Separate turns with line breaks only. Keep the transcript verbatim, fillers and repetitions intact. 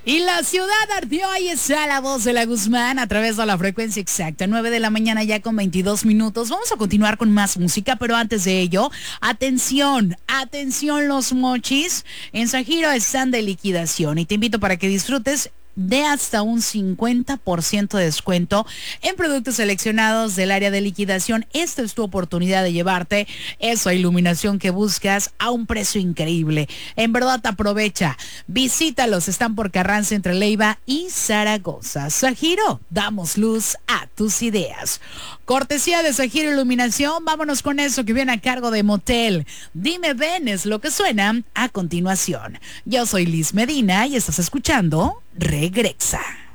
Y la ciudad ardió, ahí está la voz de la Guzmán a través de la frecuencia exacta, nueve de la mañana ya con veintidós minutos. Vamos a continuar con más música, pero antes de ello, atención, atención los mochis. En Sajiro están de liquidación y te invito para que disfrutes de hasta un cincuenta por ciento de descuento en productos seleccionados del área de liquidación. Esta es tu oportunidad de llevarte esa iluminación que buscas a un precio increíble. En verdad aprovecha, visítalos, están por Carranza entre Leiva y Zaragoza. Sajiro, damos luz a tus ideas. Cortesía de Sajiro Iluminación, vámonos con eso que viene a cargo de Motel. Dime ven, es lo que suena a continuación. Yo soy Liz Medina y estás escuchando Regresa.